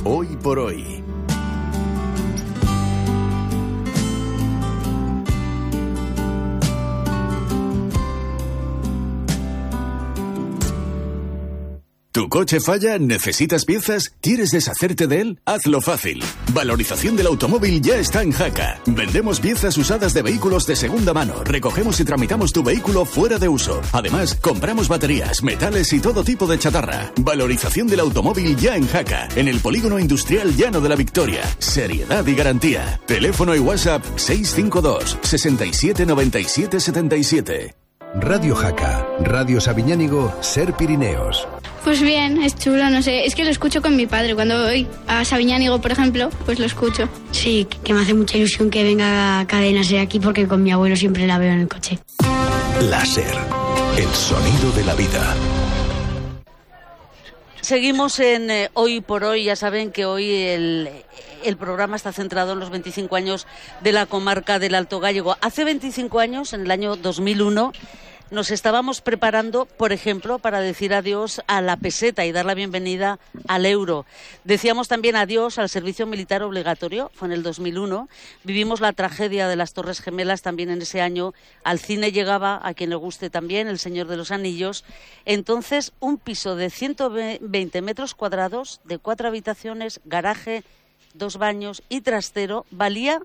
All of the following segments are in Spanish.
Hoy por Hoy. ¿Tu coche falla? ¿Necesitas piezas? ¿Quieres deshacerte de él? Hazlo fácil. Valorización del automóvil ya está en Jaca. Vendemos piezas usadas de vehículos de segunda mano. Recogemos y tramitamos tu vehículo fuera de uso. Además, compramos baterías, metales y todo tipo de chatarra. Valorización del automóvil ya en Jaca. En el Polígono Industrial Llano de la Victoria. Seriedad y garantía. Teléfono y WhatsApp 652 67 97 77. Radio Jaca, Radio Sabiñánigo, Ser Pirineos. Pues bien, es chulo, no sé, es que lo escucho con mi padre. Cuando voy a Sabiñánigo, por ejemplo, pues lo escucho. Sí, que me hace mucha ilusión que venga a Cadena Ser aquí porque con mi abuelo siempre la veo en el coche. La Ser, el sonido de la vida. Seguimos en Hoy por Hoy. Ya saben que hoy el programa está centrado en los 25 años de la comarca del Alto Gállego. Hace 25 años, en el año 2001, nos estábamos preparando, por ejemplo, para decir adiós a la peseta y dar la bienvenida al euro. Decíamos también adiós al servicio militar obligatorio, fue en el 2001. Vivimos la tragedia de las Torres Gemelas también en ese año. Al cine llegaba, a quien le guste también, El Señor de los Anillos. Entonces, un piso de 120 metros cuadrados, de 4 habitaciones, garaje, 2 baños y trastero, valía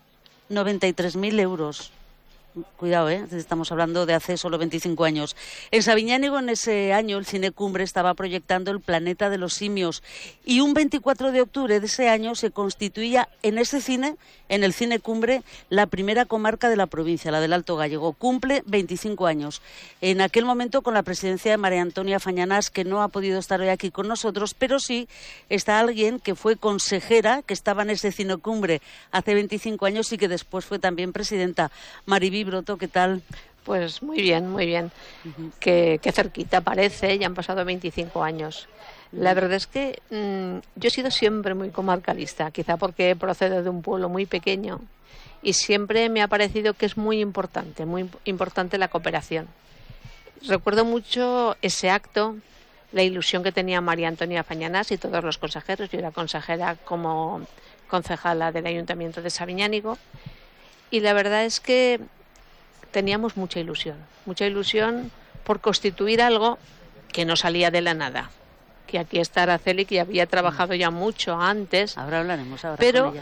93.000 euros. Cuidado, estamos hablando de hace solo 25 años. En Sabiñánigo, en ese año, el Cine Cumbre estaba proyectando El planeta de los simios. Y un 24 de octubre de ese año se constituía en ese cine, en el Cine Cumbre, la primera comarca de la provincia, la del Alto Gállego. Cumple 25 años. En aquel momento, con la presidencia de María Antonia Fañanás, que no ha podido estar hoy aquí con nosotros, pero sí está alguien que fue consejera, que estaba en ese Cine Cumbre hace 25 años y que después fue también presidenta. Mariví Broto, ¿qué tal? Pues muy bien, muy bien. Qué cerquita parece, ya han pasado 25 años. La verdad es que yo he sido siempre muy comarcalista, quizá porque procedo de un pueblo muy pequeño y siempre me ha parecido que es muy importante la cooperación. Recuerdo mucho ese acto, la ilusión que tenía María Antonia Fañanás y todos los consejeros. Yo era consejera como concejala del Ayuntamiento de Sabiñánigo y la verdad es que teníamos mucha ilusión por constituir algo que no salía de la nada. Que aquí está Araceli, que había trabajado ya mucho antes. Ahora hablaremos ahora. Pero,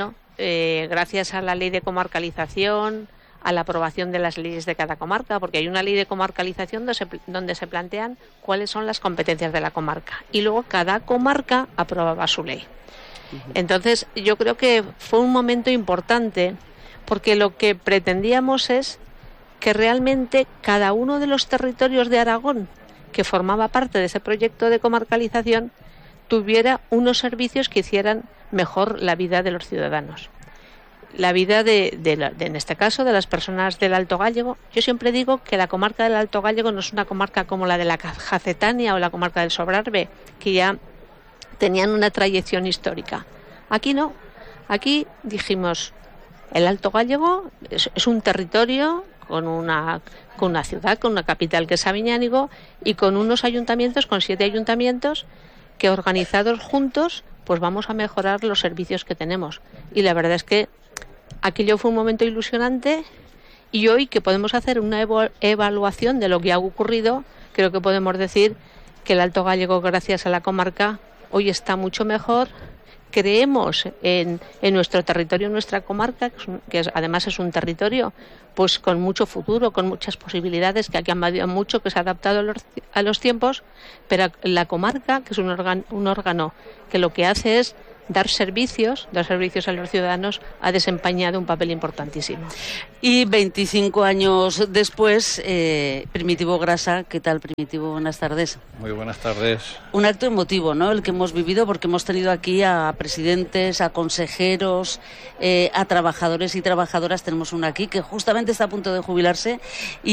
gracias a la ley de comarcalización, a la aprobación de las leyes de cada comarca, porque hay una ley de comarcalización donde se plantean cuáles son las competencias de la comarca. Y luego cada comarca aprobaba su ley. Entonces, yo creo que fue un momento importante, porque lo que pretendíamos es que realmente cada uno de los territorios de Aragón que formaba parte de ese proyecto de comarcalización tuviera unos servicios que hicieran mejor la vida de los ciudadanos. La vida en este caso, de las personas del Alto Gállego. Yo siempre digo que la comarca del Alto Gállego no es una comarca como la de la Jacetania o la comarca del Sobrarbe, que ya tenían una trayección histórica. Aquí no. Aquí dijimos, el Alto Gállego es un territorio con una ciudad, con una capital que es Sabiñánigo y con unos ayuntamientos, con 7 ayuntamientos que organizados juntos pues vamos a mejorar los servicios que tenemos. Y la verdad es que aquello fue un momento ilusionante y hoy que podemos hacer una evaluación de lo que ha ocurrido, creo que podemos decir que el Alto Gállego, gracias a la comarca, hoy está mucho mejor. Creemos en nuestro territorio, en nuestra comarca, además es un territorio pues con mucho futuro, con muchas posibilidades, que aquí han variado mucho, que se ha adaptado a los tiempos, pero la comarca, que es un órgano que lo que hace es dar servicios a los ciudadanos, ha desempeñado un papel importantísimo. Y 25 años después, Primitivo Grasa, ¿qué tal, Primitivo? Buenas tardes. Muy buenas tardes. Un acto emotivo, ¿no?, el que hemos vivido, porque hemos tenido aquí a presidentes, a consejeros, a trabajadores y trabajadoras. Tenemos uno aquí que justamente está a punto de jubilarse.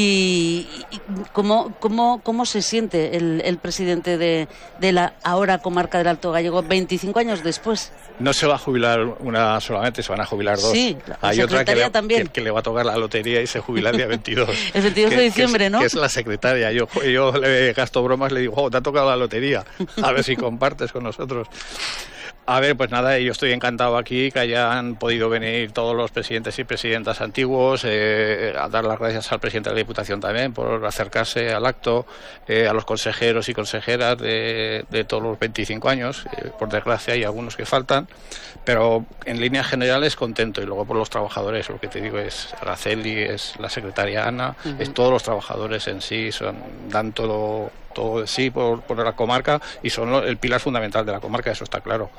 ¿Y cómo se siente el presidente de la ahora comarca del Alto Gállego 25 años después? No se va a jubilar una solamente, se van a jubilar 2. Sí, hay otra también. Que le va a tocar la lotería y se jubila el día 22. El 22 de diciembre, ¿no? Que es la secretaria. Yo le gasto bromas, le digo, te ha tocado la lotería, a ver si compartes con nosotros. A ver, pues nada, yo estoy encantado aquí que hayan podido venir todos los presidentes y presidentas antiguos, a dar las gracias al presidente de la Diputación también por acercarse al acto, a los consejeros y consejeras de todos los 25 años, por desgracia hay algunos que faltan, pero en líneas generales contento, y luego por los trabajadores, lo que te digo es Araceli, es la secretaria Ana, es todos los trabajadores en sí, dan todo de sí por la comarca y son el pilar fundamental de la comarca, eso está claro.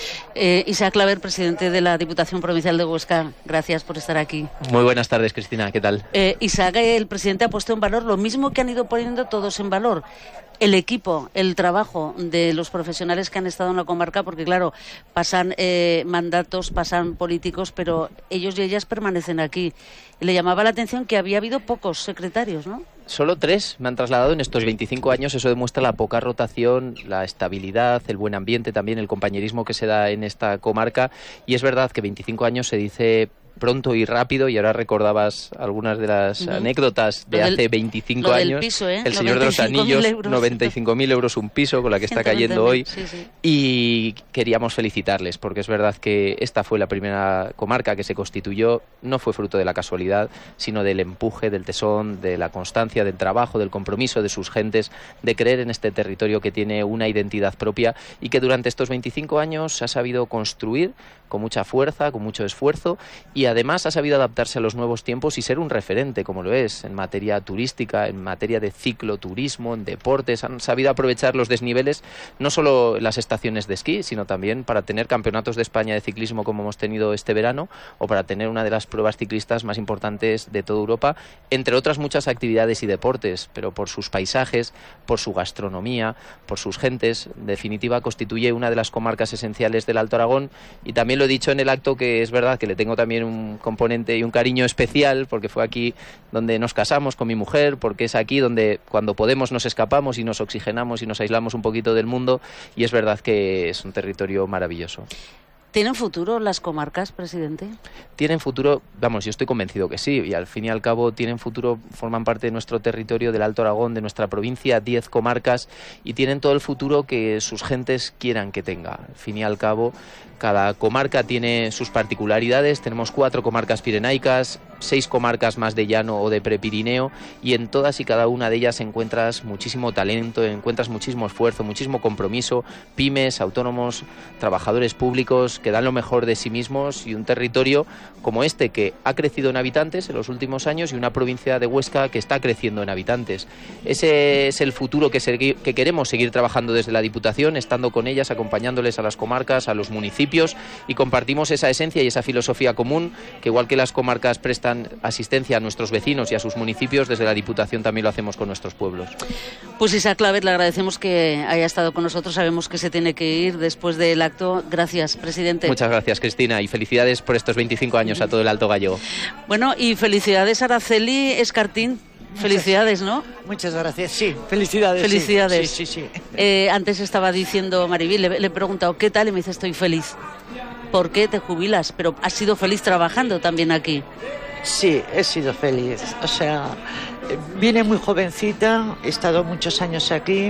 Isaac Claver, presidente de la Diputación Provincial de Huesca, gracias por estar aquí. Muy buenas tardes, Cristina, ¿qué tal? Isaac, el presidente ha puesto en valor lo mismo que han ido poniendo todos en valor, el equipo, el trabajo de los profesionales que han estado en la comarca, porque claro, pasan mandatos, pasan políticos, pero ellos y ellas permanecen aquí. Le llamaba la atención que había habido pocos secretarios, ¿no? Solo 3 me han trasladado en estos 25 años, eso demuestra la poca rotación, la estabilidad, el buen ambiente, también el compañerismo que se da en esta comarca, y es verdad que 25 años se dice pronto y rápido, y ahora recordabas algunas de las anécdotas de hace 25 años. Piso, El Señor de los Anillos, 95.000 euros un piso, con la que está cayendo hoy. Sí, sí. Y queríamos felicitarles, porque es verdad que esta fue la primera comarca que se constituyó, no fue fruto de la casualidad, sino del empuje, del tesón, de la constancia, del trabajo, del compromiso de sus gentes, de creer en este territorio que tiene una identidad propia y que durante estos 25 años ha sabido construir con mucha fuerza, con mucho esfuerzo, y además ha sabido adaptarse a los nuevos tiempos y ser un referente, como lo es, en materia turística, en materia de cicloturismo, en deportes. Han sabido aprovechar los desniveles, no solo en las estaciones de esquí, sino también para tener campeonatos de España de ciclismo como hemos tenido este verano, o para tener una de las pruebas ciclistas más importantes de toda Europa, entre otras muchas actividades y deportes, pero por sus paisajes, por su gastronomía, por sus gentes, en definitiva constituye una de las comarcas esenciales del Alto Aragón. Y también lo he dicho en el acto, que es verdad que le tengo también un componente y un cariño especial, porque fue aquí donde nos casamos con mi mujer, porque es aquí donde cuando podemos nos escapamos y nos oxigenamos y nos aislamos un poquito del mundo, y es verdad que es un territorio maravilloso. ¿Tienen futuro las comarcas, presidente? Tienen futuro, vamos, yo estoy convencido que sí, y al fin y al cabo tienen futuro, forman parte de nuestro territorio, del Alto Aragón, de nuestra provincia, 10 comarcas, y tienen todo el futuro que sus gentes quieran que tenga. Al fin y al cabo, cada comarca tiene sus particularidades, tenemos 4 comarcas pirenaicas, 6 comarcas más de llano o de prepirineo, y en todas y cada una de ellas encuentras muchísimo talento, encuentras muchísimo esfuerzo, muchísimo compromiso, pymes, autónomos, trabajadores públicos que dan lo mejor de sí mismos, y un territorio como este que ha crecido en habitantes en los últimos años, y una provincia de Huesca que está creciendo en habitantes. Ese es el futuro que queremos seguir trabajando desde la Diputación, estando con ellas, acompañándoles a las comarcas, a los municipios, y compartimos esa esencia y esa filosofía común, que igual que las comarcas prestan asistencia a nuestros vecinos y a sus municipios, desde la Diputación también lo hacemos con nuestros pueblos. Pues Isaac Claver, le agradecemos que haya estado con nosotros, sabemos que se tiene que ir después del acto. Gracias, presidente. Muchas gracias, Cristina, y felicidades por estos 25 años a todo el Alto Gallego. Bueno, y felicidades a Araceli Escartín. Felicidades, ¿no? Muchas gracias, sí, felicidades. Felicidades. Sí. Antes estaba diciendo Mariví, le he preguntado ¿qué tal? Y me dice, estoy feliz. ¿Por qué te jubilas? Pero has sido feliz trabajando también aquí. Sí, he sido feliz. O sea, vine muy jovencita, he estado muchos años aquí,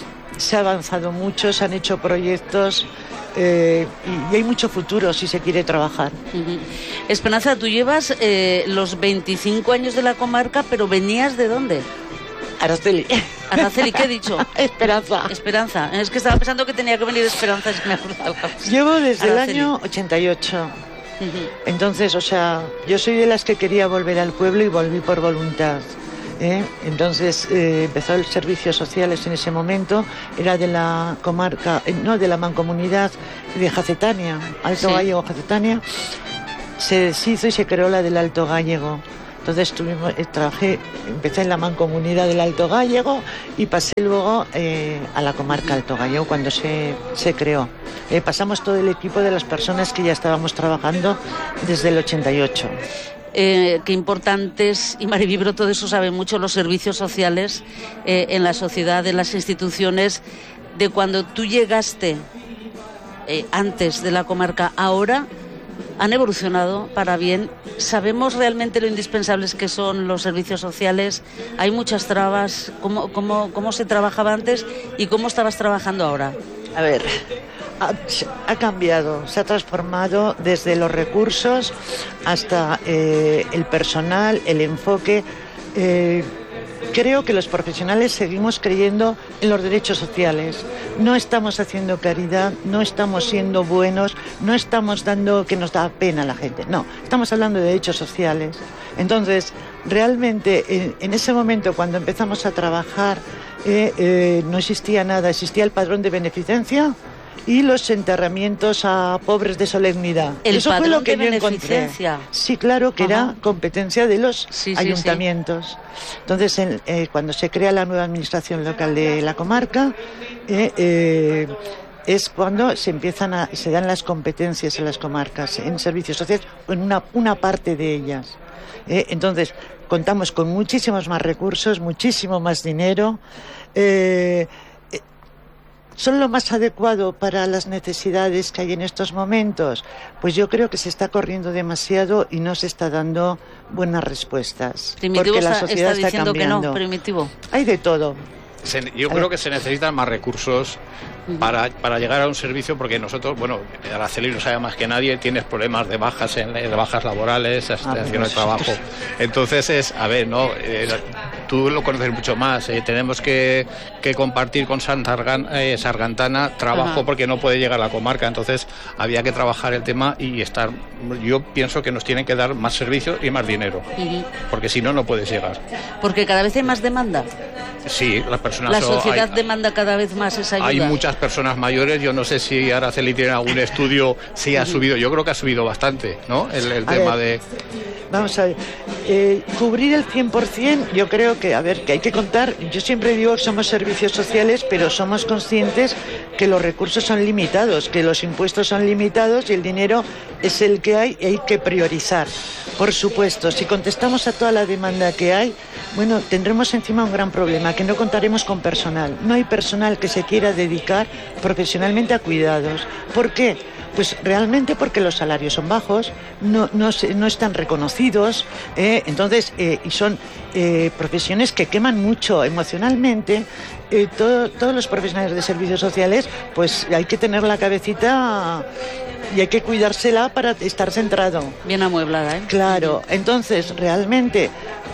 se ha avanzado mucho, se han hecho proyectos, y hay mucho futuro si se quiere trabajar. Esperanza, tú llevas los 25 años de la comarca, pero ¿venías de dónde? Araceli. Araceli, ¿qué he dicho? Esperanza. Esperanza. Es que estaba pensando que tenía que venir Esperanza, es que me acordaba. Llevo desde Araceli. el año 88. Entonces, o sea, yo soy de las que quería volver al pueblo y volví por voluntad. Entonces empezó el servicios sociales en ese momento, era de la comarca, no, de la mancomunidad de Jacetania, Alto Gallego Jacetania, se deshizo y se creó la del Alto Gallego. Entonces empecé en la mancomunidad del Alto Gallego y pasé luego a la comarca Alto Gallego cuando se creó. Pasamos todo el equipo de las personas que ya estábamos trabajando desde el 88. Qué importantes, y Marivibro todo eso sabe mucho, los servicios sociales en la sociedad, en las instituciones, de cuando tú llegaste antes de la comarca, ahora han evolucionado para bien. ¿Sabemos realmente lo indispensables que son los servicios sociales? ¿Hay muchas trabas? ¿Cómo se trabajaba antes y cómo estabas trabajando ahora? A ver, ha cambiado, se ha transformado desde los recursos hasta el personal, el enfoque. Creo que los profesionales seguimos creyendo en los derechos sociales. No estamos haciendo caridad, no estamos siendo buenos, no estamos dando que nos da pena a la gente. No, estamos hablando de derechos sociales. Entonces, realmente, en ese momento, cuando empezamos a trabajar, no existía nada. Existía el padrón de beneficencia y los enterramientos a pobres de solemnidad. Eso fue lo que yo encontré. Sí, claro, que era competencia de los ayuntamientos. Sí. Entonces, cuando se crea la nueva administración local de la comarca, es cuando se dan las competencias en las comarcas, en servicios sociales, o en una parte de ellas. Entonces, contamos con muchísimos más recursos, muchísimo más dinero. ¿Son lo más adecuado para las necesidades que hay en estos momentos? Pues yo creo que se está corriendo demasiado y no se está dando buenas respuestas. Primitivo porque la sociedad está diciendo cambiando. Que no, Primitivo. Hay de todo. Yo creo que se necesitan más recursos para llegar a un servicio, porque nosotros, Araceli lo sabe más que nadie, tienes problemas de bajas laborales, extensión de trabajo. Entonces tú lo conoces mucho más. Tenemos que compartir con Sargantana trabajo porque no puede llegar a la comarca. Entonces había que trabajar el tema y estar. Yo pienso que nos tienen que dar más servicios y más dinero, porque si no, no puedes llegar. Porque cada vez hay más demanda. Sí, las personas. La sociedad demanda cada vez más esa ayuda. Hay muchas personas mayores. Yo no sé si Araceli tiene algún estudio, si ha subido. Yo creo que ha subido bastante, ¿no? El tema de. Vamos a ver. Cubrir el 100%, yo creo que hay que contar. Yo siempre digo que somos servicios sociales, pero somos conscientes que los recursos son limitados, que los impuestos son limitados y el dinero es el que hay y hay que priorizar. Por supuesto, si contestamos a toda la demanda que hay, tendremos encima un gran problema, que no contaremos con personal. No hay personal que se quiera dedicar profesionalmente a cuidados. ¿Por qué? Pues realmente porque los salarios son bajos, no están reconocidos, entonces, y son profesiones que queman mucho emocionalmente. Todos los profesionales de servicios sociales, pues hay que tener la cabecita y hay que cuidársela para estar centrado. Bien amueblada, ¿eh? Claro, entonces realmente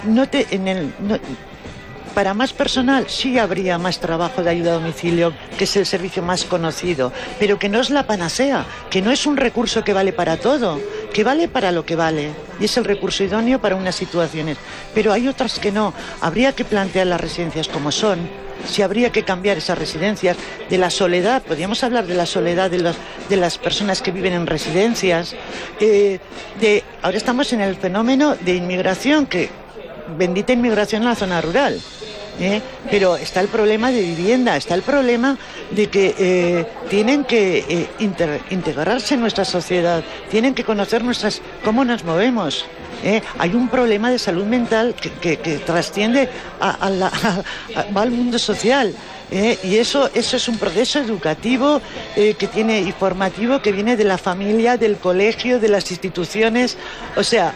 para más personal sí habría más trabajo de ayuda a domicilio, que es el servicio más conocido, pero que no es la panacea, que no es un recurso que vale para todo, que vale para lo que vale, y es el recurso idóneo para unas situaciones, pero hay otras que no. Habría que plantear las residencias como son, si habría que cambiar esas residencias, de la soledad, podríamos hablar de la soledad de las personas que viven en residencias, ahora estamos en el fenómeno de inmigración, que bendita inmigración en la zona rural. Pero está el problema de vivienda, está el problema de que tienen que integrarse en nuestra sociedad, tienen que conocer cómo nos movemos. Hay un problema de salud mental que trasciende va al mundo social. Y eso es un proceso educativo y formativo que viene de la familia, del colegio, de las instituciones. O sea,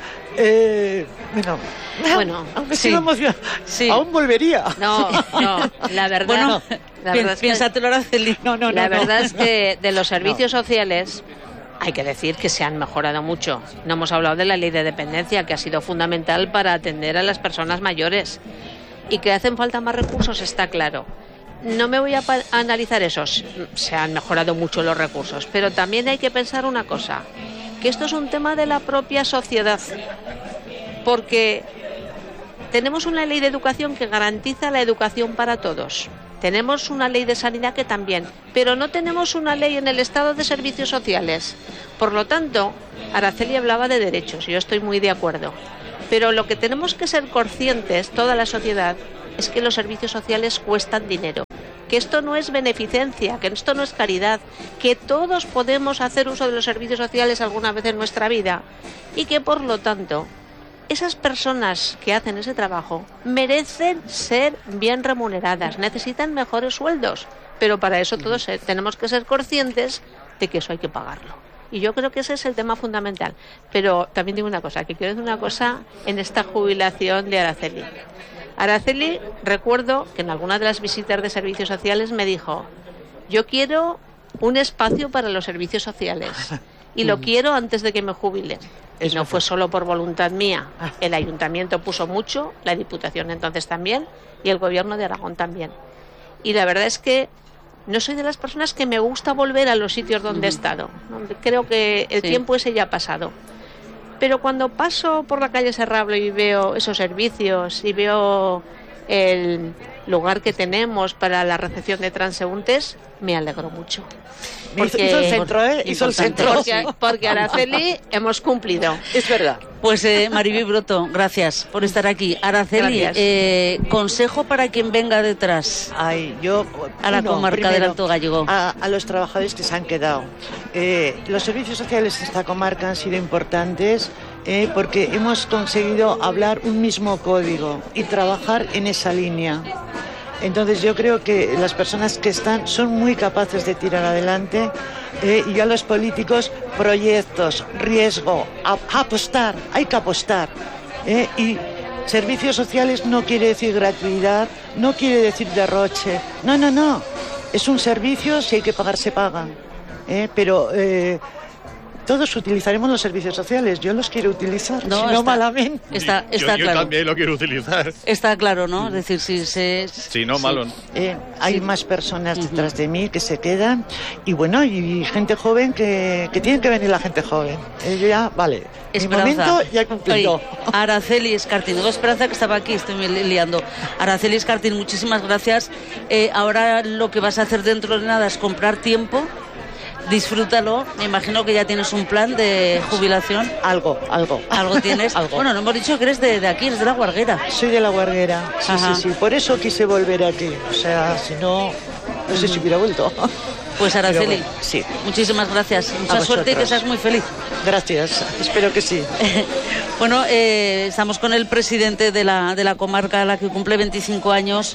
aunque siga emocionada, aún volvería. No, la verdad. Piénsatelo, Araceli. La verdad es que de los servicios sociales hay que decir que se han mejorado mucho. No hemos hablado de la ley de dependencia, que ha sido fundamental para atender a las personas mayores. Y que hacen falta más recursos, está claro. No me voy a analizar esos. Se han mejorado mucho los recursos. Pero también hay que pensar una cosa, que esto es un tema de la propia sociedad. Porque tenemos una ley de educación que garantiza la educación para todos. Tenemos una ley de sanidad que también, pero no tenemos una ley en el Estado de servicios sociales. Por lo tanto, Araceli hablaba de derechos, yo estoy muy de acuerdo. Pero lo que tenemos que ser conscientes, toda la sociedad, es que los servicios sociales cuestan dinero. Que esto no es beneficencia, que esto no es caridad, que todos podemos hacer uso de los servicios sociales alguna vez en nuestra vida y que, por lo tanto, esas personas que hacen ese trabajo merecen ser bien remuneradas, necesitan mejores sueldos, pero para eso todos tenemos que ser conscientes de que eso hay que pagarlo. Y yo creo que ese es el tema fundamental. Pero también digo una cosa, que quiero decir una cosa en esta jubilación de Araceli. Araceli, recuerdo que en alguna de las visitas de servicios sociales me dijo: yo quiero un espacio para los servicios sociales. Y lo quiero antes de que me jubile. Y no fue solo por voluntad mía. El ayuntamiento puso mucho, la Diputación entonces también, y el Gobierno de Aragón también. Y la verdad es que no soy de las personas que me gusta volver a los sitios donde he estado. Creo que el tiempo ese ya ha pasado. Pero cuando paso por la calle Serrablo y veo esos servicios y veo el lugar que tenemos para la recepción de transeúntes, me alegro mucho. Porque, hizo el centro, ¿eh? Hizo el centro. Porque Araceli hemos cumplido. Es verdad. Pues Maribel Broto, gracias por estar aquí. Araceli, consejo para quien venga detrás a la comarca del Alto Gállego. A los trabajadores que se han quedado. Los servicios sociales de esta comarca han sido importantes porque hemos conseguido hablar un mismo código y trabajar en esa línea. Entonces yo creo que las personas que están son muy capaces de tirar adelante y a los políticos proyectos, riesgo, apostar, hay que apostar. Y servicios sociales no quiere decir gratuidad, no quiere decir derroche, no, es un servicio, si hay que pagar se paga. Pero todos utilizaremos los servicios sociales. Yo los quiero utilizar, no malamente. Está claro. Yo también lo quiero utilizar. Está claro, ¿no? Es decir, si no, malo. Hay más personas detrás de mí que se quedan y bueno, y gente joven que tiene que venir la gente joven. Ya, vale. Esperanza. Mi momento ya he cumplido. Oye, Araceli Escartín. Digo Esperanza que estaba aquí, estoy liando. Araceli Escartín, muchísimas gracias. Ahora lo que vas a hacer dentro de nada es comprar tiempo. Disfrútalo, me imagino que ya tienes un plan de jubilación. Algo tienes. Algo. Bueno, no hemos dicho que eres de aquí, eres de La Guarguera. Soy de La Guarguera, sí. Por eso quise volver aquí. O sea, si no sé si hubiera vuelto. Pues Araceli, bueno, sí. Muchísimas gracias. Mucha suerte y que seas muy feliz. Gracias, espero que sí. Bueno, estamos con el presidente de la comarca, la que cumple 25 años,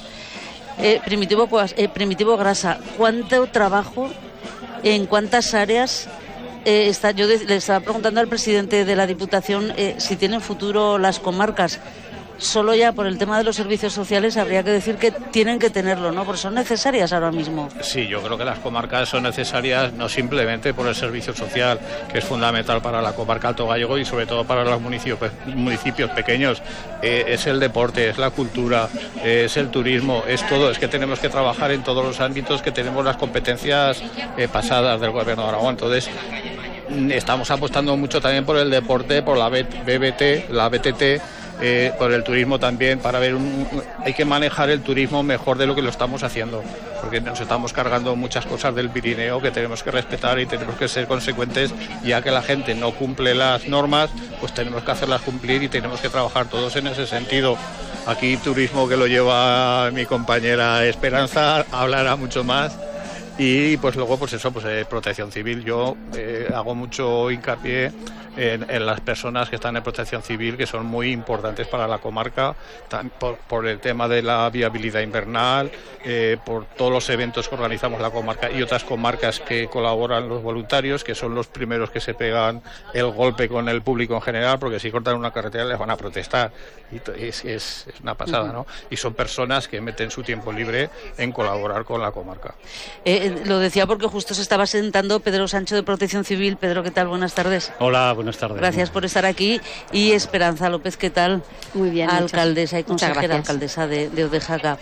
Primitivo Grasa. ¿Cuánto trabajo? ¿En cuántas áreas está? Yo le estaba preguntando al presidente de la Diputación si tienen futuro las comarcas. Solo ya por el tema de los servicios sociales habría que decir que tienen que tenerlo, ¿no? Porque son necesarias ahora mismo. Sí, yo creo que las comarcas son necesarias no simplemente por el servicio social, que es fundamental para la comarca Alto Gállego y sobre todo para los municipios pequeños. Es el deporte, es la cultura, es el turismo, es todo. Es que tenemos que trabajar en todos los ámbitos que tenemos las competencias pasadas del Gobierno de Aragón. Entonces, estamos apostando mucho también por el deporte, por la BBT, la BTT, por el turismo también, para ver hay que manejar el turismo mejor de lo que lo estamos haciendo, porque nos estamos cargando muchas cosas del Pirineo que tenemos que respetar y tenemos que ser consecuentes. Ya que la gente no cumple las normas, pues tenemos que hacerlas cumplir y tenemos que trabajar todos en ese sentido. Aquí turismo, que lo lleva mi compañera Esperanza, hablará mucho más. Y pues luego protección civil. Yo hago mucho hincapié en las personas que están en protección civil, que son muy importantes para la comarca, por el tema de la viabilidad invernal, por todos los eventos que organizamos la comarca y otras comarcas que colaboran los voluntarios, que son los primeros que se pegan el golpe con el público en general, porque si cortan una carretera les van a protestar. Y es una pasada, ¿no? Y son personas que meten su tiempo libre en colaborar con la comarca. Lo decía porque justo se estaba sentando Pedro Sancho de Protección Civil. Pedro, ¿qué tal? Buenas tardes. Hola, buenas tardes. Gracias por estar aquí. Y Esperanza López, ¿qué tal? Muy bien. Alcaldesa y consejera alcaldesa de Odejaca.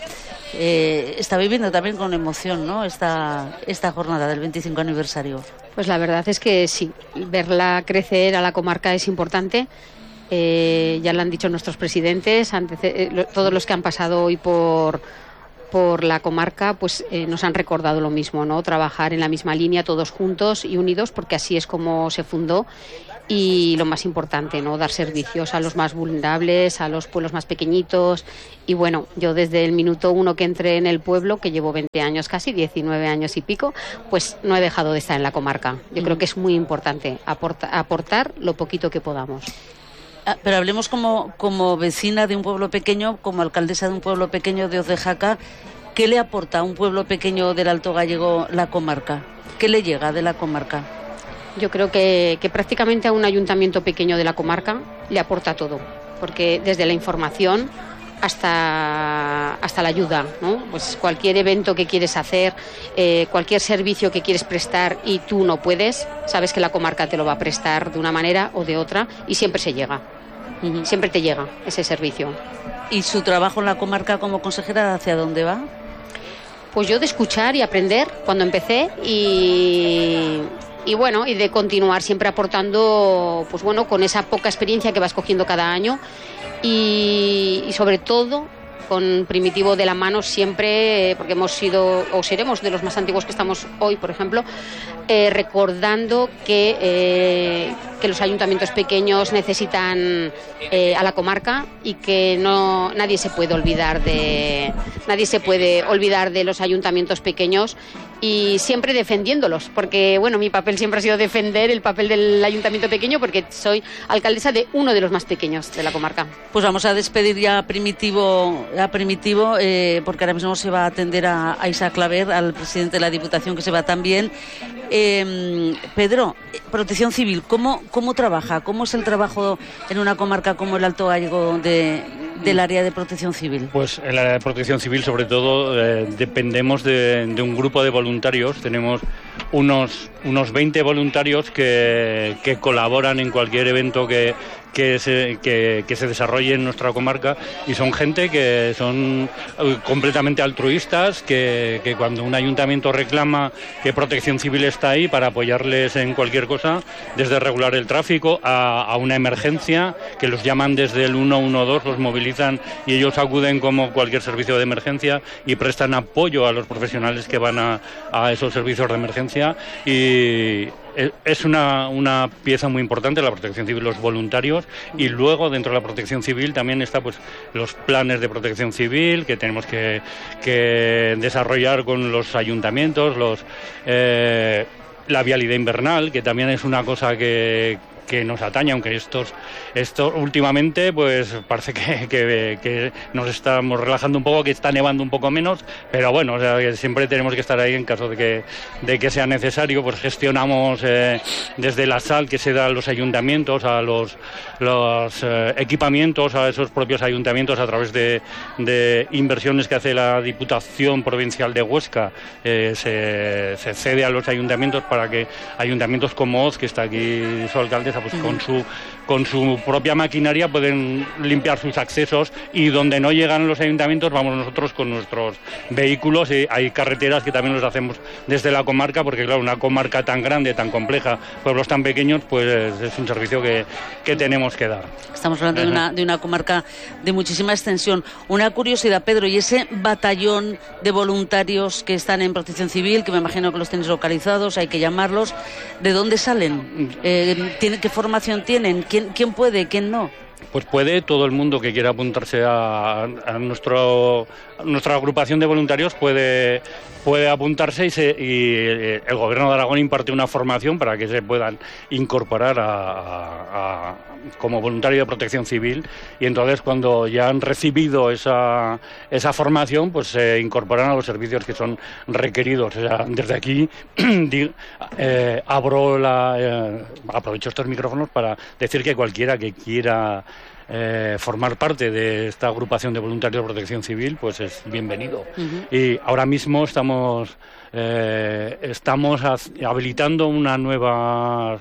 Está viviendo también con emoción, ¿no? Esta jornada del 25 aniversario. Pues la verdad es que sí, verla crecer a la comarca es importante. Ya lo han dicho nuestros presidentes, todos los que han pasado hoy por la comarca, pues nos han recordado lo mismo, ¿no? Trabajar en la misma línea, todos juntos y unidos, porque así es como se fundó. Y lo más importante, ¿no? Dar servicios a los más vulnerables, a los pueblos más pequeñitos. Y bueno, yo desde el minuto 1 que entré en el pueblo, que llevo 20 años casi, 19 años y pico, pues no he dejado de estar en la comarca. Yo creo que es muy importante aportar lo poquito que podamos. Pero hablemos como vecina de un pueblo pequeño, como alcaldesa de un pueblo pequeño de Odejaca. ¿Qué le aporta a un pueblo pequeño del Alto Gállego la comarca? ¿Qué le llega de la comarca? Yo creo que prácticamente a un ayuntamiento pequeño de la comarca le aporta todo, porque desde la información hasta la ayuda, ¿no? Pues cualquier evento que quieres hacer, cualquier servicio que quieres prestar y tú no puedes, sabes que la comarca te lo va a prestar de una manera o de otra y siempre se llega. Siempre te llega ese servicio. ¿Y su trabajo en la comarca como consejera hacia dónde va? Pues yo de escuchar y aprender cuando empecé y bueno, y de continuar siempre aportando, pues bueno, con esa poca experiencia que vas cogiendo cada año y sobre todo con Primitivo de la mano siempre, porque hemos sido o seremos de los más antiguos que estamos hoy, por ejemplo, recordando que los ayuntamientos pequeños necesitan a la comarca y que nadie se puede olvidar de los ayuntamientos pequeños y siempre defendiéndolos, porque bueno, mi papel siempre ha sido defender el papel del ayuntamiento pequeño porque soy alcaldesa de uno de los más pequeños de la comarca. Pues vamos a despedir ya a Primitivo, porque ahora mismo se va a atender a Isaac Claver, al presidente de la Diputación, que se va también. Pedro, Protección Civil, ¿cómo trabaja? ¿Cómo es el trabajo en una comarca como el Alto Gállego del área de Protección Civil? Pues en la área de Protección Civil, sobre todo, dependemos de un grupo de voluntarios. Tenemos unos 20 voluntarios que colaboran en cualquier evento que se desarrolle en nuestra comarca, y son gente que son completamente altruistas, que cuando un ayuntamiento reclama que Protección Civil está ahí para apoyarles en cualquier cosa, desde regular el tráfico a una emergencia, que los llaman desde el 112, los movilizan y ellos acuden como cualquier servicio de emergencia y prestan apoyo a los profesionales que van a esos servicios de emergencia. Y es una pieza muy importante la Protección Civil, los voluntarios, y luego dentro de la Protección Civil también está pues los planes de Protección Civil que tenemos que desarrollar con los ayuntamientos, la vialidad invernal, que también es una cosa que nos atañe, aunque esto últimamente pues parece que nos estamos relajando un poco, que está nevando un poco menos, pero bueno, o sea, que siempre tenemos que estar ahí en caso de que sea necesario. Pues gestionamos desde la sal que se da a los ayuntamientos, a los equipamientos, a esos propios ayuntamientos a través de inversiones que hace la Diputación Provincial de Huesca, se cede a los ayuntamientos para que ayuntamientos como Oz, que está aquí su alcaldesa, pues con su propia maquinaria pueden limpiar sus accesos, y donde no llegan los ayuntamientos vamos nosotros con nuestros vehículos, y hay carreteras que también los hacemos desde la comarca, porque claro, una comarca tan grande, tan compleja, pueblos tan pequeños, pues es un servicio que tenemos que dar. Estamos hablando de una comarca de muchísima extensión. Una curiosidad, Pedro, y ese batallón de voluntarios que están en Protección Civil, que me imagino que los tenéis localizados, hay que llamarlos, ¿de dónde salen? ¿Qué formación tienen? ¿Quién puede, quién no? Pues puede todo el mundo que quiera apuntarse a nuestra agrupación de voluntarios, puede apuntarse, y el Gobierno de Aragón imparte una formación para que se puedan incorporar como voluntario de Protección Civil, y entonces cuando ya han recibido esa formación, pues se incorporan a los servicios que son requeridos. O sea, desde aquí aprovecho estos micrófonos para decir que cualquiera que quiera formar parte de esta agrupación de voluntarios de Protección Civil, pues es bienvenido. Y ahora mismo estamos habilitando una nueva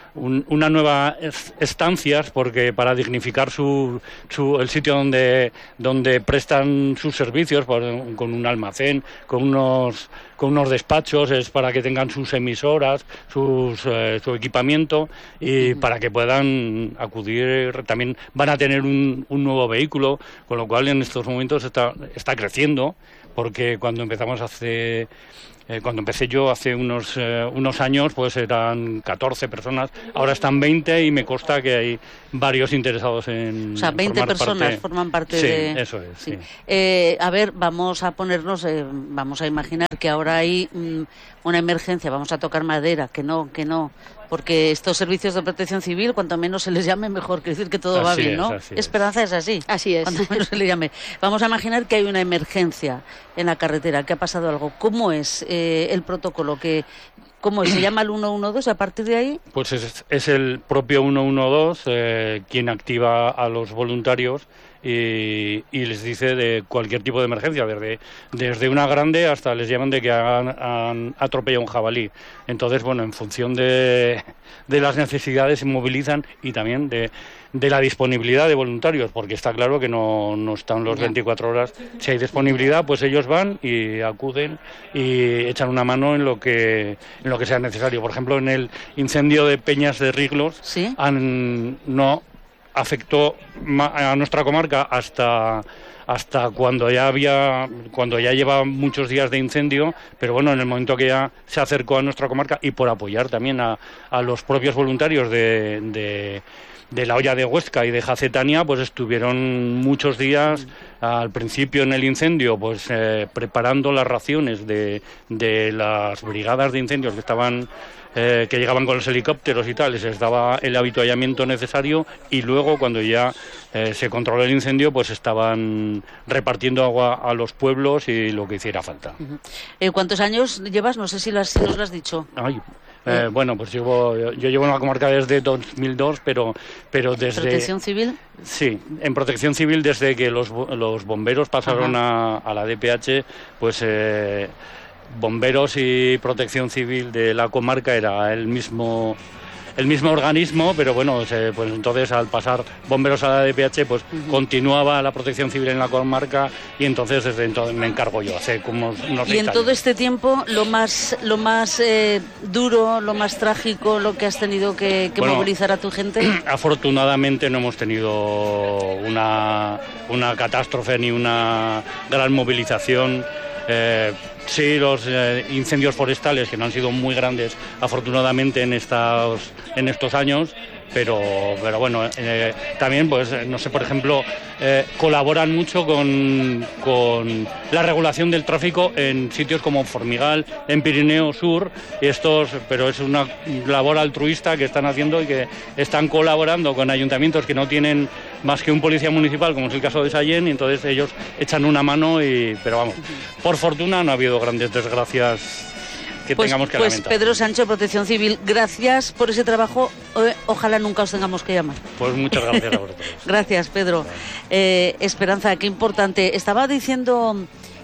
estancias, porque para dignificar el sitio donde prestan sus servicios, con un almacén, con unos despachos, es para que tengan sus emisoras, su equipamiento, y para que puedan acudir. También van a tener un nuevo vehículo, con lo cual en estos momentos está creciendo, porque cuando empecé yo hace unos años, pues eran 14 personas, ahora están 20, y me consta que hay varios interesados en. O sea, 20 personas forman parte de. Sí, eso es. Sí. A ver, vamos a ponernos, vamos a imaginar que ahora hay una emergencia, vamos a tocar madera, que no, porque estos servicios de Protección Civil, cuanto menos se les llame, mejor, quiere decir que todo va bien, ¿no? Esperanza es así. Así es. Cuanto menos se le llame. Vamos a imaginar que hay una emergencia en la carretera, que ha pasado algo. ¿Cómo es el protocolo? ¿Cómo es? ¿Se llama el 112 a partir de ahí? Pues es el propio 112 quien activa a los voluntarios, y les dice de cualquier tipo de emergencia, desde una grande hasta les llaman de que han atropellado un jabalí. Entonces, bueno, en función de las necesidades se movilizan y también de la disponibilidad de voluntarios, porque está claro que no están los 24 horas. Si hay disponibilidad, pues ellos van y acuden y echan una mano en lo que sea necesario. Por ejemplo, en el incendio de Peñas de Riglos, ¿sí?, no afectó a nuestra comarca hasta cuando ya llevaba muchos días de incendio, pero bueno, en el momento que ya se acercó a nuestra comarca y por apoyar también a los propios voluntarios de la Hoya de Huesca y de Jacetania, pues estuvieron muchos días al principio en el incendio, pues preparando las raciones de las brigadas de incendios que llegaban con los helicópteros y tal, les daba el avituallamiento necesario, y luego cuando ya se controló el incendio, pues estaban repartiendo agua a los pueblos y lo que hiciera falta. ¿Cuántos años llevas? No sé si nos lo has dicho. Bueno, pues yo llevo en la comarca desde 2002, pero desde... ¿Protección Civil? Sí, en Protección Civil desde que los bomberos pasaron a la DPH, pues bomberos y Protección Civil de la comarca era el mismo organismo, pero bueno, pues entonces al pasar bomberos a la DPH, pues continuaba la Protección Civil en la comarca, y entonces desde entonces me encargo yo, hace como unos 6 años. Y en todo este tiempo, lo más duro, lo más trágico, lo que has tenido que movilizar a tu gente. Afortunadamente no hemos tenido una catástrofe ni una gran movilización. Sí, los incendios forestales, que no han sido muy grandes, afortunadamente, en estos años, pero bueno, también, pues, no sé, por ejemplo, colaboran mucho con la regulación del tráfico en sitios como Formigal, en Pirineo Sur, pero es una labor altruista que están haciendo y que están colaborando con ayuntamientos que no tienen más que un policía municipal, como es el caso de Sallent, y entonces ellos echan una mano, pero vamos, por fortuna no ha habido grandes desgracias que tengamos que lamentar. Pues Pedro Sancho, Protección Civil, gracias por ese trabajo. Ojalá nunca os tengamos que llamar. Pues muchas gracias a vosotros. Gracias, Pedro. Esperanza, qué importante. Estaba diciendo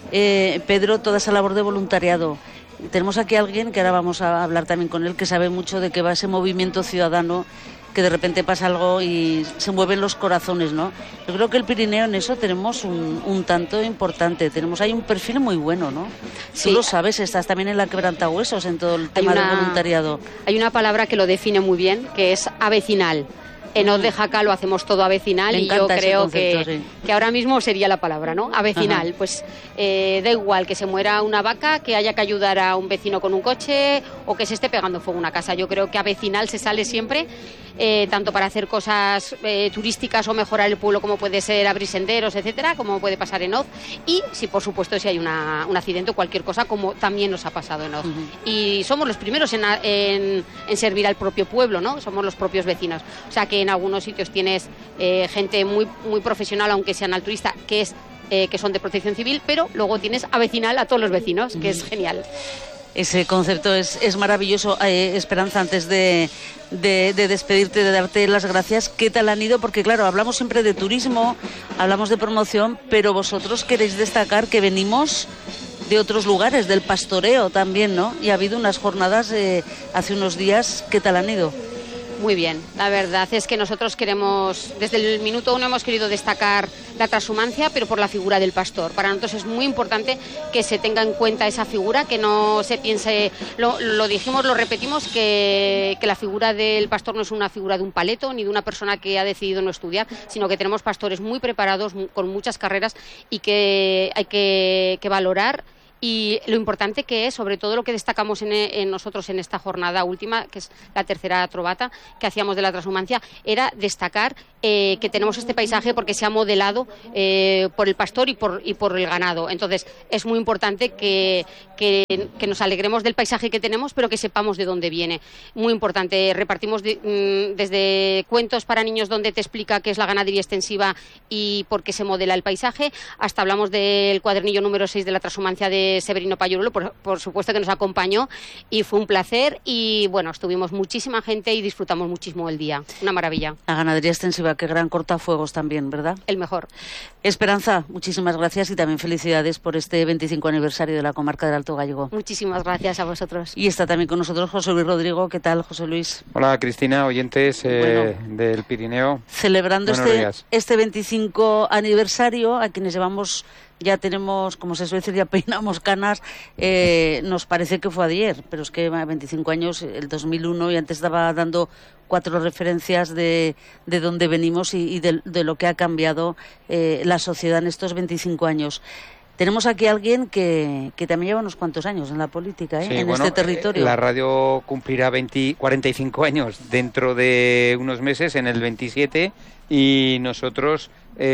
Pedro toda esa labor de voluntariado. Tenemos aquí a alguien que ahora vamos a hablar también con él, que sabe mucho de qué va ese movimiento ciudadano, que de repente pasa algo y se mueven los corazones, ¿no? Yo creo que el Pirineo en eso tenemos un tanto importante, tenemos ahí un perfil muy bueno, ¿no? Sí. Tú lo sabes, estás también en la Quebrantahuesos en todo el tema del voluntariado. Hay una palabra que lo define muy bien, que es avecinal. En Oz de Jaca lo hacemos todo avecinal, y yo creo que ahora mismo sería la palabra, ¿no? Avecinal. Ajá. Pues da igual que se muera una vaca, que haya que ayudar a un vecino con un coche o que se esté pegando fuego una casa. Yo creo que avecinal se sale siempre, tanto para hacer cosas turísticas o mejorar el pueblo, como puede ser abrir senderos, etcétera, como puede pasar en Oz, y si por supuesto si hay un accidente o cualquier cosa, como también nos ha pasado en Oz. Y somos los primeros en servir al propio pueblo, ¿no? Somos los propios vecinos. O sea que en algunos sitios tienes gente muy, muy profesional, aunque sean altruistas, que son de Protección Civil, pero luego tienes avecinal a todos los vecinos, que es genial. Ese concepto es maravilloso. Esperanza, antes de despedirte, de darte las gracias, ¿qué tal han ido? Porque claro, hablamos siempre de turismo, hablamos de promoción, pero vosotros queréis destacar que venimos de otros lugares, del pastoreo también, ¿no? Y ha habido unas jornadas hace unos días, ¿qué tal han ido? Muy bien, la verdad es que nosotros queremos, desde el minuto 1 hemos querido destacar la transhumancia, pero por la figura del pastor. Para nosotros es muy importante que se tenga en cuenta esa figura, que no se piense, lo dijimos, lo repetimos, que la figura del pastor no es una figura de un paleto ni de una persona que ha decidido no estudiar, sino que tenemos pastores muy preparados, con muchas carreras, y que hay que valorar. Y lo importante que es, sobre todo lo que destacamos en nosotros en esta jornada última, que es la tercera trovata que hacíamos de la transhumancia, era destacar que tenemos este paisaje porque se ha modelado por el pastor y por el ganado. Entonces es muy importante que nos alegremos del paisaje que tenemos, pero que sepamos de dónde viene. Muy importante, repartimos desde cuentos para niños donde te explica qué es la ganadería extensiva y por qué se modela el paisaje, hasta hablamos del cuadernillo número 6 de la transhumancia de Severino Payurulo, por supuesto que nos acompañó y fue un placer y bueno, estuvimos muchísima gente y disfrutamos muchísimo el día. Una maravilla. La ganadería extensiva, qué gran cortafuegos también, ¿verdad? El mejor. Esperanza, muchísimas gracias y también felicidades por este 25 aniversario de la comarca del Alto Gállego. Muchísimas gracias a vosotros. Y está también con nosotros José Luis Rodrigo. ¿Qué tal, José Luis? Hola, Cristina, oyentes del Pirineo. Celebrando este 25 aniversario, a quienes llevamos, ya tenemos, como se suele decir, ya peinamos canas, nos parece que fue ayer, pero es que 25 años, el 2001, y antes estaba dando 4 referencias de dónde venimos y de lo que ha cambiado la sociedad en estos 25 años. Tenemos aquí a alguien que también lleva unos cuantos años en la política, sí, este territorio. La radio cumplirá 45 años dentro de unos meses, en el 27, y nosotros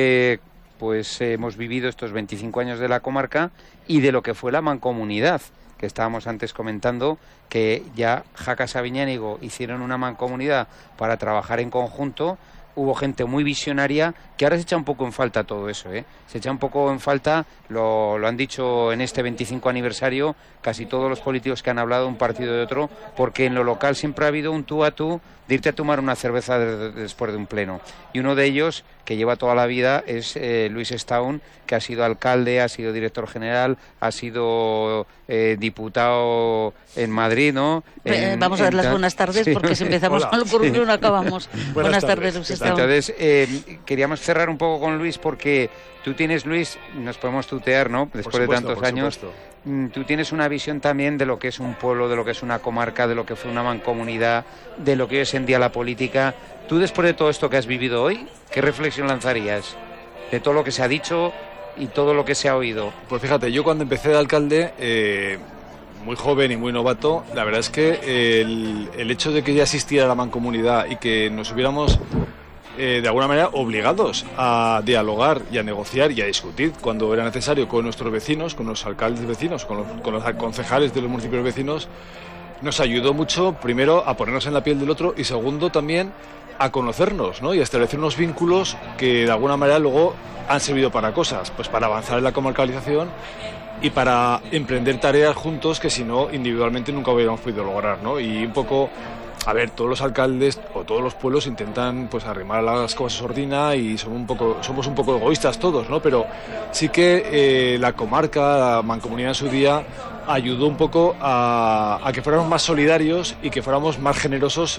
pues hemos vivido estos 25 años de la comarca y de lo que fue la mancomunidad, que estábamos antes comentando, que ya Jaca Sabiñánigo hicieron una mancomunidad para trabajar en conjunto. Hubo gente muy visionaria que ahora se echa un poco en falta todo eso, Se echa un poco en falta, lo han dicho en este 25 aniversario, casi todos los políticos que han hablado de un partido de otro, porque en lo local siempre ha habido un tú a tú de irte a tomar una cerveza después de un pleno. Y uno de ellos, que lleva toda la vida, es Luis Estaún, que ha sido alcalde, ha sido director general, ha sido diputado en Madrid, ¿no? Vamos a dar las buenas tardes, porque si empezamos con el currículum no acabamos. Buenas tardes, Luis Estaún. Entonces, queríamos cerrar un poco con Luis, porque tú tienes, Luis, nos podemos tutear, ¿no? Después de tantos años. Tú tienes una visión también de lo que es un pueblo, de lo que es una comarca, de lo que fue una mancomunidad, de lo que hoy es en día la política. Tú, después de todo esto que has vivido hoy, ¿qué reflexión lanzarías de todo lo que se ha dicho y todo lo que se ha oído? Pues fíjate, yo cuando empecé de alcalde, muy joven y muy novato, la verdad es que el hecho de que ya existiera la mancomunidad y que nos hubiéramos de alguna manera obligados a dialogar y a negociar y a discutir cuando era necesario con nuestros vecinos, con los alcaldes vecinos, con los concejales de los municipios vecinos, nos ayudó mucho, primero, a ponernos en la piel del otro y segundo, también a conocernos, ¿no? Y a establecer unos vínculos que de alguna manera luego han servido para cosas, pues para avanzar en la comarcalización y para emprender tareas juntos que si no, individualmente nunca hubiéramos podido lograr, ¿no? Y un poco, a ver, todos los alcaldes o todos los pueblos intentan pues arrimar las cosas sordina y somos un poco egoístas todos, ¿no? Pero sí que la comarca, la mancomunidad en su día, ayudó un poco a que fuéramos más solidarios y que fuéramos más generosos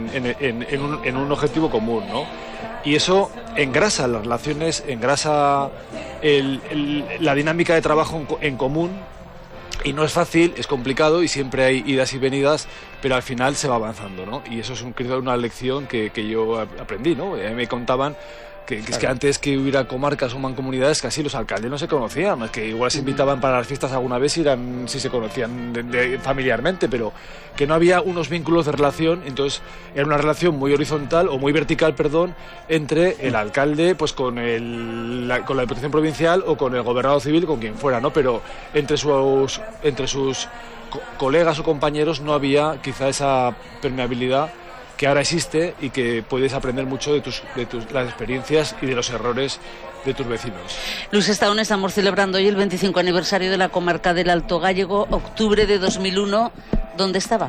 en un objetivo común, ¿no? Y eso engrasa las relaciones, engrasa la dinámica de trabajo en común. Y no es fácil, es complicado y siempre hay idas y venidas, pero al final se va avanzando, ¿no? Y eso es una lección que yo aprendí, ¿no? A mí me contaban que es que antes que hubiera comarcas o mancomunidades, casi los alcaldes no se conocían, más que igual se invitaban para las fiestas alguna vez si se conocían familiarmente, pero que no había unos vínculos de relación. Entonces era una relación muy horizontal o muy vertical, entre el alcalde pues con la Diputación Provincial o con el gobernador civil, con quien fuera, ¿no? Pero entre sus colegas o compañeros no había quizá esa permeabilidad que ahora existe y que puedes aprender mucho de las experiencias y de los errores de tus vecinos. Luis Estaún, estamos celebrando hoy el 25 aniversario de la comarca del Alto Gállego, octubre de 2001. ¿Dónde estaba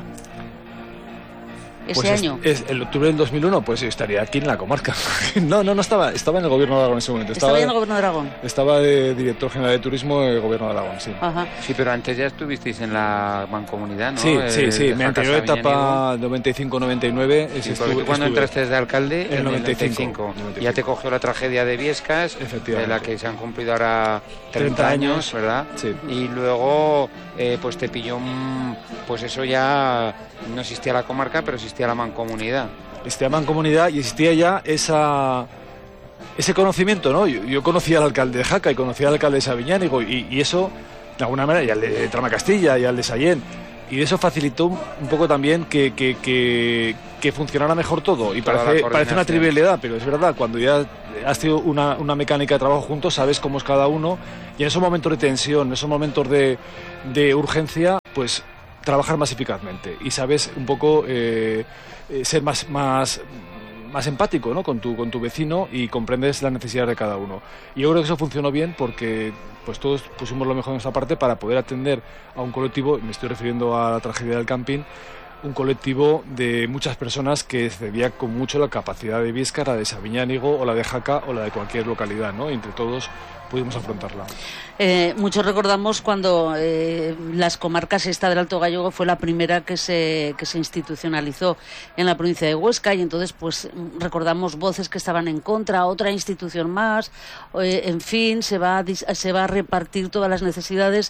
ese año? El octubre del 2001, pues estaría aquí en la comarca. No estaba en el gobierno de Aragón en ese momento. ¿Estaba en el gobierno de Aragón? Estaba de director general de turismo del gobierno de Aragón, sí. Ajá. Sí, pero antes ya estuvisteis en la mancomunidad, ¿no? Sí, mi anterior etapa, 95-99. ¿Cuándo entraste de alcalde? En el 95. Ya te cogió la tragedia de Viescas, de la que se han cumplido ahora 30 años, ¿verdad? Sí. Y luego pues te pilló, pues eso ya no existía la comarca, pero existía la mancomunidad. Existía la mancomunidad y existía ya ese conocimiento, ¿no? Yo conocía al alcalde de Jaca y conocía al alcalde de Sabiñánigo y eso, de alguna manera, y al de Trama Castilla y al de Sallén, y eso facilitó un poco también que funcionara mejor todo. Y parece una trivialidad, pero es verdad, cuando ya has tenido una mecánica de trabajo juntos, sabes cómo es cada uno, y en esos momentos de tensión, en esos momentos de urgencia, pues trabajar más eficazmente y sabes un poco ser más más empático, ¿no? con tu vecino y comprendes las necesidades de cada uno. Y yo creo que eso funcionó bien porque pues todos pusimos lo mejor en nuestra parte para poder atender a un colectivo, me estoy refiriendo a la tragedia del camping, un colectivo de muchas personas que excedía con mucho la capacidad de Biesca, la de Sabiñánigo o la de Jaca o la de cualquier localidad, ¿no? Y entre todos pudimos afrontarla. Muchos recordamos cuando las comarcas, esta del Alto Gállego fue la primera que se institucionalizó en la provincia de Huesca, y entonces pues recordamos voces que estaban en contra, otra institución más, en fin, se va a repartir todas las necesidades.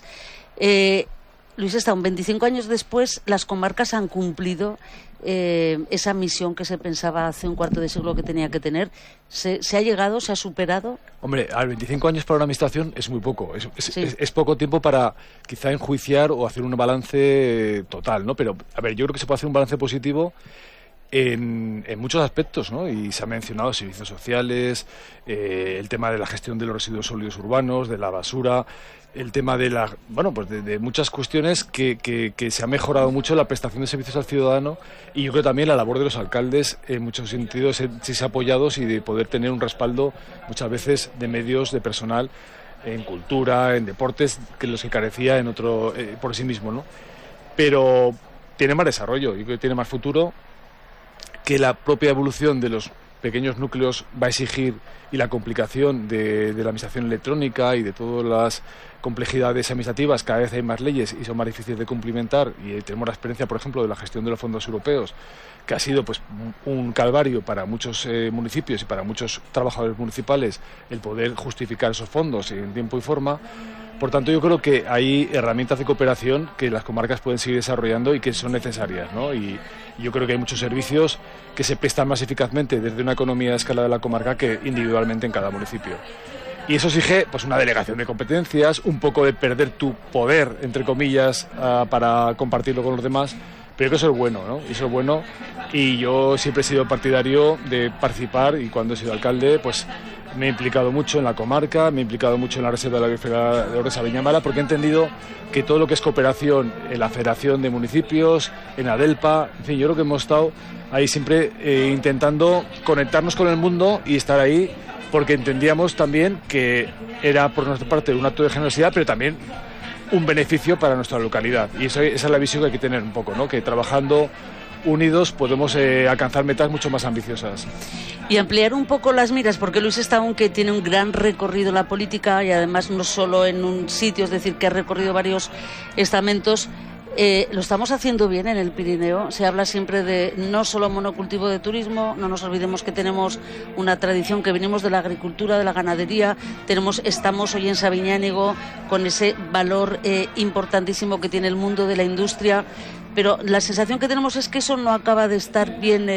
Luis Estaún, 25 años después, las comarcas han cumplido esa misión que se pensaba hace un cuarto de siglo que tenía que tener. ¿Se ha llegado, se ha superado? Hombre, a 25 años para una administración es muy poco. Es poco tiempo para quizá enjuiciar o hacer un balance total, ¿no? Pero, a ver, yo creo que se puede hacer un balance positivo en muchos aspectos, ¿no? Y se ha mencionado servicios sociales, el tema de la gestión de los residuos sólidos urbanos, de la basura, el tema de de muchas cuestiones que se ha mejorado mucho la prestación de servicios al ciudadano, y yo creo también la labor de los alcaldes en muchos sentidos se ha apoyados, y de poder tener un respaldo muchas veces de medios, de personal en cultura, en deportes, que los que carecía en otro por sí mismo, ¿no? Pero tiene más desarrollo, yo creo que tiene más futuro, que la propia evolución de los pequeños núcleos va a exigir, y la complicación de la administración electrónica y de todas las complejidades administrativas. Cada vez hay más leyes y son más difíciles de cumplimentar, y tenemos la experiencia, por ejemplo, de la gestión de los fondos europeos, que ha sido pues un calvario para muchos municipios y para muchos trabajadores municipales el poder justificar esos fondos en tiempo y forma. Por tanto, yo creo que hay herramientas de cooperación que las comarcas pueden seguir desarrollando y que son necesarias, ¿no? Y yo creo que hay muchos servicios que se prestan más eficazmente desde una economía de escala de la comarca que individualmente en cada municipio. Y eso exige pues una delegación de competencias, un poco de perder tu poder, entre comillas, para compartirlo con los demás. Pero que eso es bueno, ¿no? Eso es bueno, y yo siempre he sido partidario de participar, y cuando he sido alcalde, pues me he implicado mucho en la comarca, me he implicado mucho en la Reserva de la Biosfera de Oresa-Viñamala, porque he entendido que todo lo que es cooperación en la Federación de Municipios, en Adelpa, en fin, yo creo que hemos estado ahí siempre intentando conectarnos con el mundo y estar ahí, porque entendíamos también que era por nuestra parte un acto de generosidad, pero también un beneficio para nuestra localidad. Y esa es la visión que hay que tener un poco, ¿no? Que trabajando unidos podemos alcanzar metas mucho más ambiciosas. Y ampliar un poco las miras, porque Luis Estaún, que tiene un gran recorrido en la política, y además no solo en un sitio, es decir, que ha recorrido varios estamentos, lo estamos haciendo bien en el Pirineo. Se habla siempre de no solo monocultivo de turismo, no nos olvidemos que tenemos una tradición, que venimos de la agricultura, de la ganadería, estamos hoy en Sabiñánigo con ese valor importantísimo que tiene el mundo de la industria, pero la sensación que tenemos es que eso no acaba de estar bien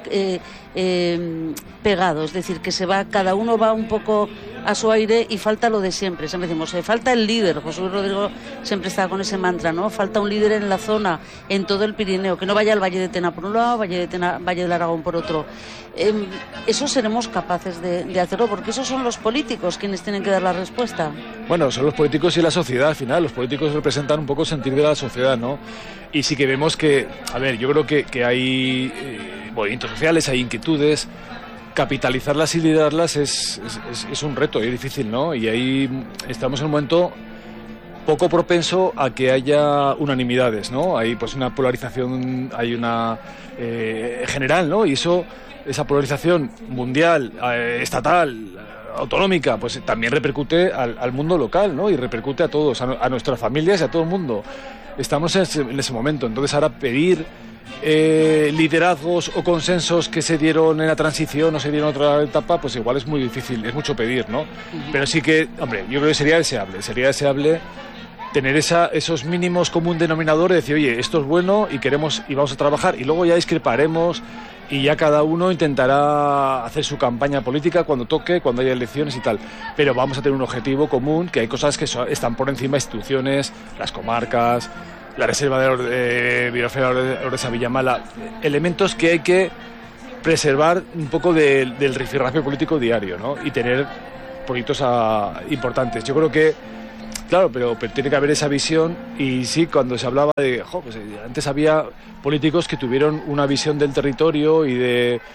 pegado, es decir, que cada uno va un poco a su aire y falta lo de siempre. Siempre decimos, falta el líder. José Luis Rodrigo siempre estaba con ese mantra, ¿no? Falta un líder en la zona, en todo el Pirineo, que no vaya al Valle de Tena por un lado, Valle del Aragón por otro. Eso seremos capaces de hacerlo, porque esos son los políticos quienes tienen que dar la respuesta. Bueno, son los políticos y la sociedad al final. Los políticos representan un poco el sentir de la sociedad, ¿no? Y sí que vemos que, a ver, yo creo que hay movimientos sociales, hay inquietudes. Capitalizarlas y liderarlas es un reto, es difícil, ¿no? Y ahí estamos en un momento poco propenso a que haya unanimidades, ¿no? Hay pues una polarización, hay una general, ¿no? Y esa polarización mundial, estatal, autonómica, pues también repercute al mundo local, ¿no? Y repercute a todos, a nuestras familias y a todo el mundo. Estamos en ese momento. Entonces ahora pedir liderazgos o consensos que se dieron en la transición o se dieron en otra etapa, pues igual es muy difícil, es mucho pedir, ¿no? Pero sí que, hombre, yo creo que sería deseable tener esos mínimos común denominador, de decir, oye, esto es bueno y queremos y vamos a trabajar, y luego ya discreparemos y ya cada uno intentará hacer su campaña política cuando toque, cuando haya elecciones y tal, pero vamos a tener un objetivo común, que hay cosas que están por encima de instituciones, las comarcas, la Reserva de Biosfera de Oresa-Viñamala, elementos que hay que preservar un poco del rifirrafe político diario, ¿no? Y tener proyectos importantes. Yo creo que, claro, pero tiene que haber esa visión. Y sí, cuando se hablaba pues antes había políticos que tuvieron una visión del territorio y de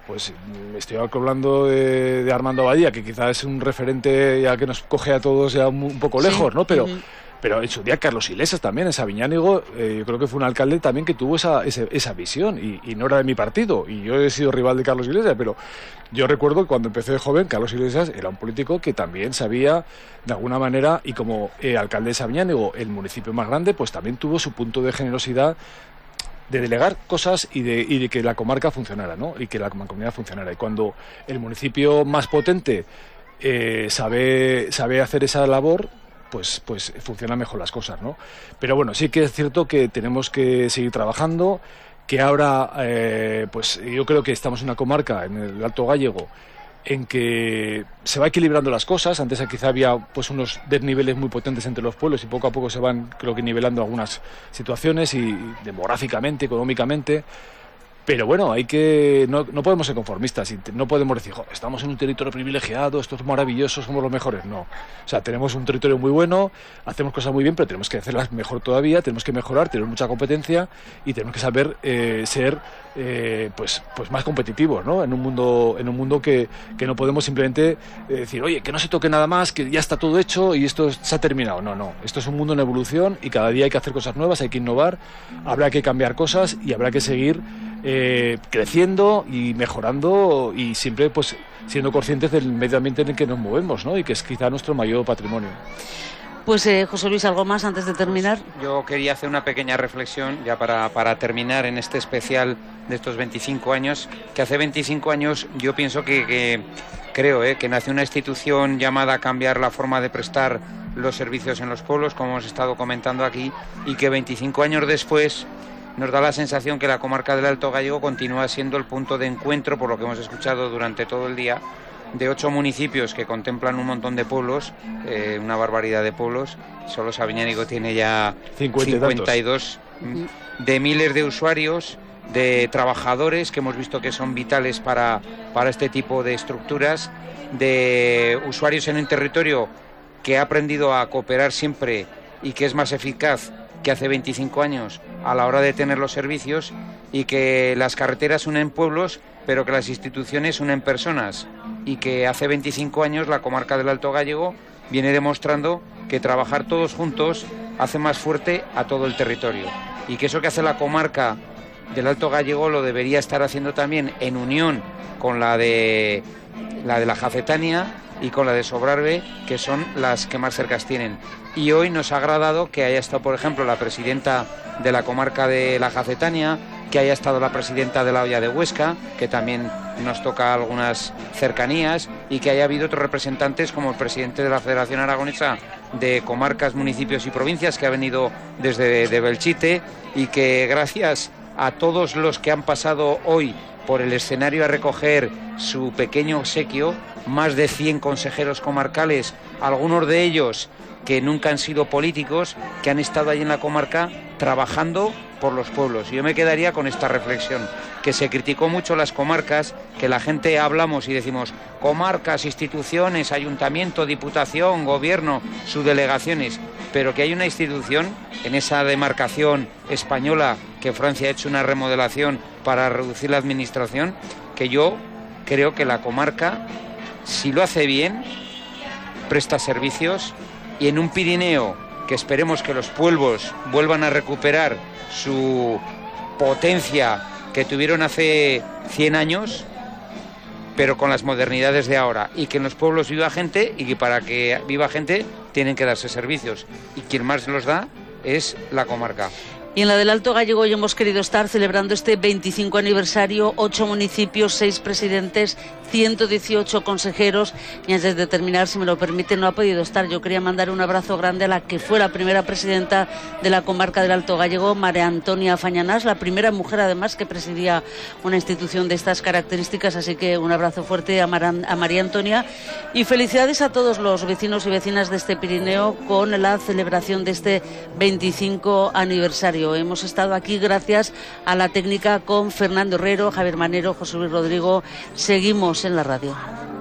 pues estoy hablando de Armando Abadía, que quizás es un referente ya que nos coge a todos ya un poco lejos, ¿no? Pero en su día Carlos Iglesias también, en Sabiñánigo, yo creo que fue un alcalde también que tuvo esa visión, y no era de mi partido, y yo he sido rival de Carlos Iglesias, pero yo recuerdo que cuando empecé de joven, Carlos Iglesias era un político que también sabía, de alguna manera, y como alcalde de Sabiñánigo, el municipio más grande, pues también tuvo su punto de generosidad de delegar cosas y de que la comarca funcionara, ¿no? Y que la mancomunidad funcionara. Y cuando el municipio más potente sabe hacer esa labor, pues funcionan mejor las cosas, ¿no? Pero bueno, sí que es cierto que tenemos que seguir trabajando, que ahora, pues yo creo que estamos en una comarca, en el Alto Gállego, en que se va equilibrando las cosas. Antes quizá había pues unos desniveles muy potentes entre los pueblos, y poco a poco se van, creo que, nivelando algunas situaciones, y demográficamente, económicamente. Pero bueno, no podemos ser conformistas, y no podemos decir, estamos en un territorio privilegiado, esto es maravilloso, somos los mejores. No. O sea, tenemos un territorio muy bueno, hacemos cosas muy bien, pero tenemos que hacerlas mejor todavía, tenemos que mejorar, tenemos mucha competencia, y tenemos que saber ser pues más competitivos, ¿no? En un mundo que no podemos simplemente decir, oye, que no se toque nada más, que ya está todo hecho y esto se ha terminado. No. Esto es un mundo en evolución, y cada día hay que hacer cosas nuevas, hay que innovar, habrá que cambiar cosas, y habrá que seguir creciendo y mejorando, y siempre pues siendo conscientes del medio ambiente en el que nos movemos, ¿no? Y que es quizá nuestro mayor patrimonio. Pues José Luis, ¿algo más antes de terminar? Yo quería hacer una pequeña reflexión ya para terminar en este especial de estos 25 años, que hace 25 años yo pienso que creo que nació una institución llamada a cambiar la forma de prestar los servicios en los pueblos, como hemos estado comentando aquí, y que 25 años después nos da la sensación que la comarca del Alto Gállego continúa siendo el punto de encuentro, por lo que hemos escuchado durante todo el día, de 8 municipios que contemplan un montón de pueblos, una barbaridad de pueblos. Solo Sabiñánigo tiene ya 52, de miles de usuarios, de trabajadores que hemos visto que son vitales para este tipo de estructuras, de usuarios en un territorio que ha aprendido a cooperar siempre y que es más eficaz que hace 25 años a la hora de tener los servicios, y que las carreteras unen pueblos, pero que las instituciones unen personas, y que hace 25 años la comarca del Alto Gállego viene demostrando que trabajar todos juntos hace más fuerte a todo el territorio, y que eso que hace la comarca del Alto Gállego lo debería estar haciendo también en unión con la de la Jacetania y con la de Sobrarbe, que son las que más cercas tienen. Y hoy nos ha agradado que haya estado, por ejemplo, la presidenta de la comarca de la Jacetania, que haya estado la presidenta de la Hoya de Huesca, que también nos toca algunas cercanías, y que haya habido otros representantes como el presidente de la Federación Aragonesa de Comarcas, Municipios y Provincias, que ha venido desde Belchite, y que gracias a todos los que han pasado hoy por el escenario a recoger su pequeño obsequio, más de 100 consejeros comarcales, algunos de ellos que nunca han sido políticos, que han estado ahí en la comarca trabajando por los pueblos. Yo me quedaría con esta reflexión, que se criticó mucho las comarcas, que la gente hablamos y decimos comarcas, instituciones, ayuntamiento, diputación, gobierno, subdelegaciones, pero que hay una institución en esa demarcación española, que Francia ha hecho una remodelación para reducir la administración, que yo creo que la comarca, si lo hace bien, presta servicios, y en un Pirineo que esperemos que los pueblos vuelvan a recuperar su potencia que tuvieron hace 100 años, pero con las modernidades de ahora, y que en los pueblos viva gente, y que para que viva gente tienen que darse servicios, y quien más los da es la comarca. Y en la del Alto Gállego hoy hemos querido estar celebrando este 25 aniversario, 8 municipios, 6 presidentes, 118 consejeros, y antes de terminar, si me lo permite, no ha podido estar. Yo quería mandar un abrazo grande a la que fue la primera presidenta de la comarca del Alto Gállego, María Antonia Fañanás, la primera mujer además que presidía una institución de estas características, así que un abrazo fuerte a María Antonia, y felicidades a todos los vecinos y vecinas de este Pirineo con la celebración de este 25 aniversario. Hemos estado aquí gracias a la técnica con Fernando Herrero, Javier Manero, José Luis Rodrigo. Seguimos en la radio.